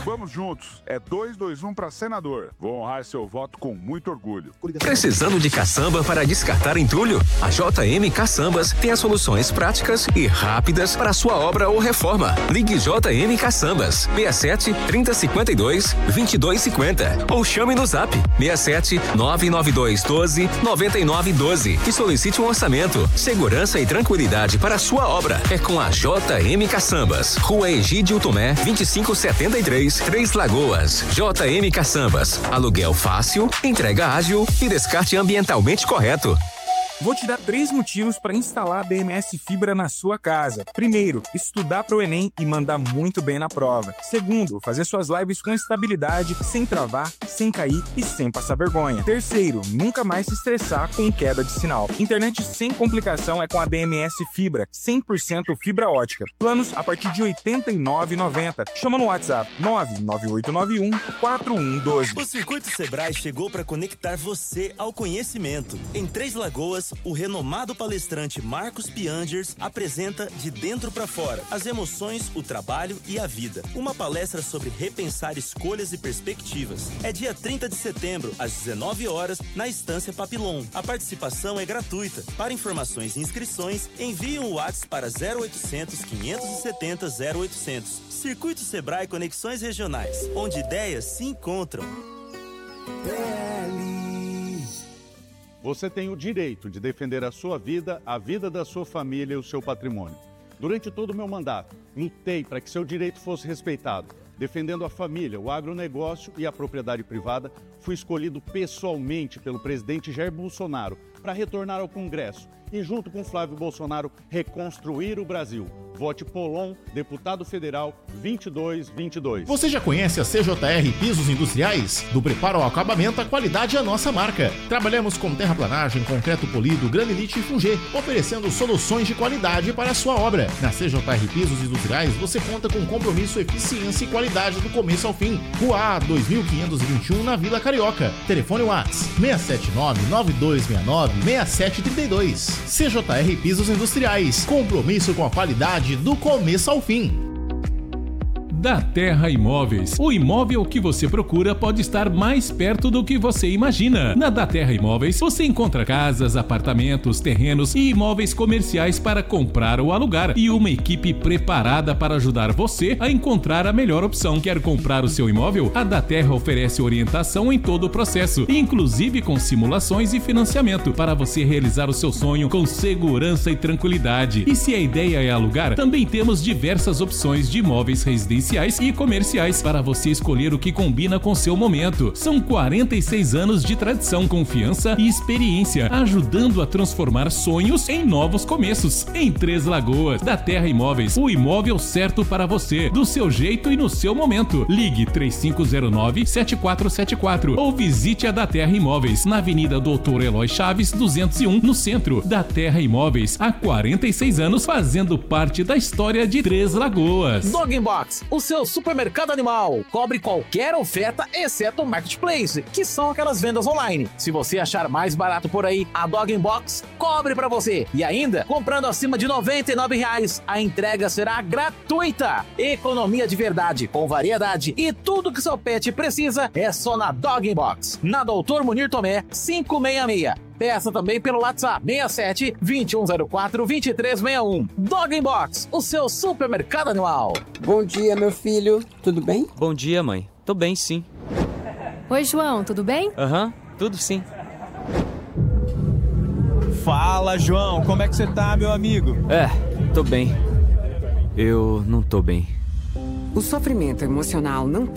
Vamos juntos. É 221 para senador. Vou honrar seu voto com muito orgulho. Precisando de caçamba para descartar entulho? A JM Caçambas tem as soluções práticas e rápidas para sua obra ou reforma. Ligue JM Caçambas 67 3052 2250 ou chame no Zap 67 992 12 9912 e solicite um orçamento. Segurança e tranquilidade para a sua obra é com a JM Caçambas. Rua Egídio Tomé 2573, Três Lagoas. JM Caçambas. Aluguel fácil, entrega ágil e descarte ambientalmente correto. Vou te dar 3 motivos para instalar a BMS Fibra na sua casa. Primeiro, estudar para o Enem e mandar muito bem na prova. Segundo, fazer suas lives com estabilidade, sem travar, sem cair e sem passar vergonha. Terceiro, nunca mais se estressar com queda de sinal. Internet sem complicação é com a BMS Fibra, 100% fibra ótica. Planos a partir de R$ 89,90. Chama no WhatsApp 99891-4112. O Circuito Sebrae chegou para conectar você ao conhecimento. Em Três Lagoas, o renomado palestrante Marcos Piangers apresenta De Dentro para Fora, as emoções, o trabalho e a vida. Uma palestra sobre repensar escolhas e perspectivas. É dia 30 de setembro, às 19 horas, na Estância Papillon. A participação é gratuita. Para informações e inscrições, envie um WhatsApp para 0800 570 0800. Circuito Sebrae Conexões Regionais, onde ideias se encontram. Você tem o direito de defender a sua vida, a vida da sua família e o seu patrimônio. Durante todo o meu mandato, lutei para que seu direito fosse respeitado. Defendendo a família, o agronegócio e a propriedade privada, fui escolhido pessoalmente pelo presidente Jair Bolsonaro para retornar ao Congresso e, junto com Flávio Bolsonaro, reconstruir o Brasil. Vote Polon, deputado federal 2222. Você já conhece a CJR Pisos Industriais? Do preparo ao acabamento, a qualidade é a nossa marca. Trabalhamos com terraplanagem, concreto polido, granilite e fungê, oferecendo soluções de qualidade para a sua obra. Na CJR Pisos Industriais, você conta com compromisso, eficiência e qualidade do começo ao fim. Rua A 2521, na Vila Carioca. Telefone WhatsApp 679-9269-6732. CJR Pisos Industriais. Compromisso com a qualidade do começo ao fim. Da Terra Imóveis. O imóvel que você procura pode estar mais perto do que você imagina. Na Da Terra Imóveis, você encontra casas, apartamentos, terrenos e imóveis comerciais para comprar ou alugar e uma equipe preparada para ajudar você a encontrar a melhor opção. Quer comprar o seu imóvel? A Da Terra oferece orientação em todo o processo, inclusive com simulações e financiamento, para você realizar o seu sonho com segurança e tranquilidade. E se a ideia é alugar, também temos diversas opções de imóveis residenciais e comerciais para você escolher o que combina com seu momento. São 46 anos de tradição, confiança e experiência, ajudando a transformar sonhos em novos começos. Em Três Lagoas, Da Terra Imóveis, o imóvel certo para você, do seu jeito e no seu momento. Ligue 3509-7474 ou visite a Da Terra Imóveis, na Avenida Doutor Eloy Chaves, 201, no centro. Da Terra Imóveis, há 46 anos, fazendo parte da história de Três Lagoas. Dog Box, o seu supermercado animal. Cobre qualquer oferta, exceto o Marketplace, que são aquelas vendas online. Se você achar mais barato por aí, a Dog Box cobre pra você. E ainda, comprando acima de R$ 99, a entrega será gratuita. Economia de verdade, com variedade e tudo que seu pet precisa é só na Dog Box. Na Doutor Munir Tomé, 566. Peça também pelo WhatsApp 67 2104 2361. Dog Box, o seu supermercado animal. Bom dia, meu filho. Tudo bem? Bom dia, mãe. Tô bem, sim. Oi, João. Tudo bem? Aham, tudo sim. Fala, João. Como é que você tá, meu amigo? Tô bem. Eu não tô bem. O sofrimento emocional não